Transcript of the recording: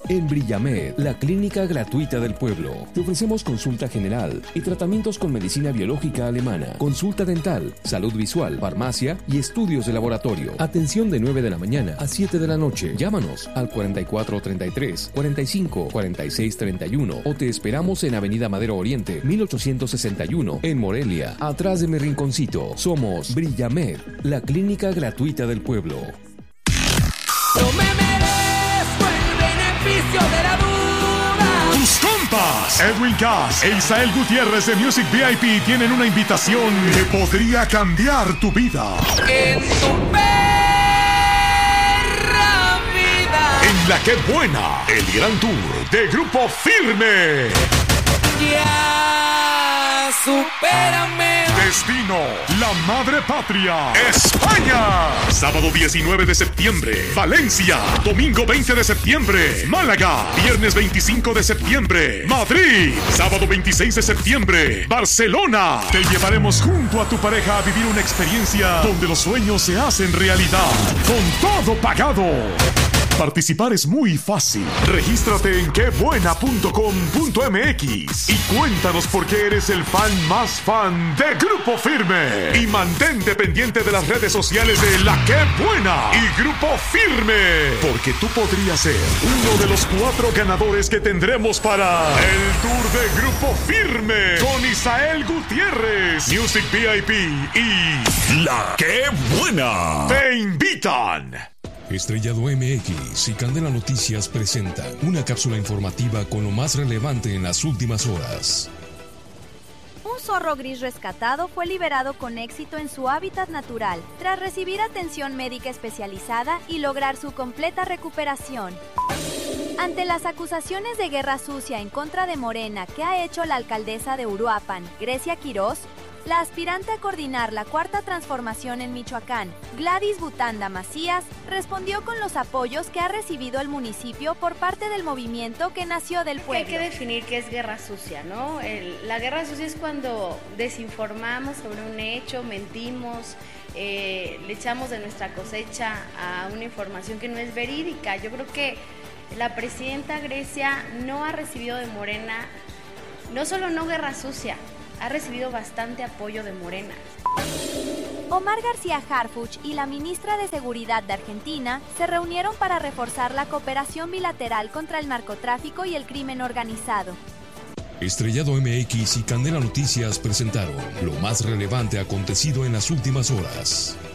En Brillamed, la clínica gratuita del pueblo, te ofrecemos consulta general y tratamientos con medicina biológica alemana, consulta dental, salud visual, farmacia y estudios de laboratorio. Atención de 9 de la mañana a 7 de la noche. Llámanos al 4433 45 46 31 o te esperamos en Avenida Madero Oriente, 1861, en Morelia, atrás de mi rinconcito. Somos Brillamed, la clínica gratuita del pueblo. No me merezco el beneficio de la duda. Tus compas, Edwin Cass e Isael Gutiérrez de Music VIP tienen una invitación que podría cambiar tu vida. En tu perra vida. En La Que Buena, el gran tour de Grupo Firme. Ya, supérame. Destino, la madre patria, España. Sábado 19 de septiembre, Valencia. Domingo 20 de septiembre, Málaga. Viernes 25 de septiembre, Madrid. Sábado 26 de septiembre, Barcelona. Te llevaremos junto a tu pareja a vivir una experiencia donde los sueños se hacen realidad. Con todo pagado. Participar es muy fácil. Regístrate en quebuena.com.mx y cuéntanos por qué eres el fan más fan de Grupo Firme. Y mantente pendiente de las redes sociales de La Que Buena y Grupo Firme, porque tú podrías ser uno de los 4 ganadores que tendremos para el tour de Grupo Firme con Isael Gutiérrez, Music VIP y La Que Buena. ¡Te invitan! Estrellado MX y Candela Noticias presentan una cápsula informativa con lo más relevante en las últimas horas. Un zorro gris rescatado fue liberado con éxito en su hábitat natural, tras recibir atención médica especializada y lograr su completa recuperación. Ante las acusaciones de guerra sucia en contra de Morena que ha hecho la alcaldesa de Uruapan, Grecia Quirós, la aspirante a coordinar la Cuarta Transformación en Michoacán, Gladys Butanda Macías, respondió con los apoyos que ha recibido el municipio por parte del movimiento que nació del pueblo. Hay que definir qué es guerra sucia, ¿no? La guerra sucia es cuando desinformamos sobre un hecho, mentimos, le echamos de nuestra cosecha a una información que no es verídica. Yo creo que la presidenta Grecia no ha recibido de Morena, no solo no guerra sucia, ha recibido bastante apoyo de Morena. Omar García Harfuch y la ministra de Seguridad de Argentina se reunieron para reforzar la cooperación bilateral contra el narcotráfico y el crimen organizado. Estrellado MX y Candela Noticias presentaron lo más relevante acontecido en las últimas horas.